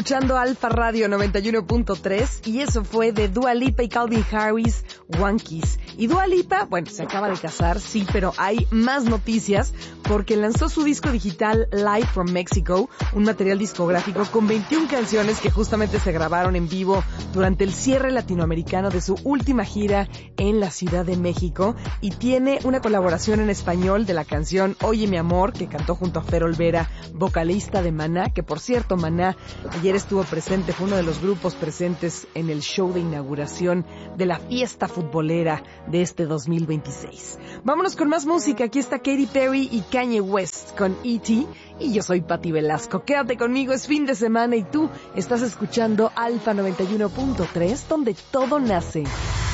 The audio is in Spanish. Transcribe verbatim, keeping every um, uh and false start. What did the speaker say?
escuchando Alfa Radio noventa y uno punto tres y eso fue de Dua Lipa y Calvin Harris, One Kiss. Y Dua Lipa, bueno, se acaba de casar, sí, pero hay más noticias porque lanzó su disco digital Live from Mexico, un material discográfico con veintiuna canciones que justamente se grabaron en vivo durante el cierre latinoamericano de su última gira en la Ciudad de México y tiene una colaboración en español de la canción Oye mi amor, que cantó junto a Fer Olvera, vocalista de Maná, que por cierto, Maná ayer estuvo presente, fue uno de los grupos presentes en el show de inauguración de la fiesta futbolera de este dos mil veintiséis. Vámonos con más música, aquí está Katy Perry y Kanye West con E T y yo soy Pati Velasco. Quédate conmigo, es fin de semana y tú estás escuchando Alfa noventa y uno punto tres, donde todo nace.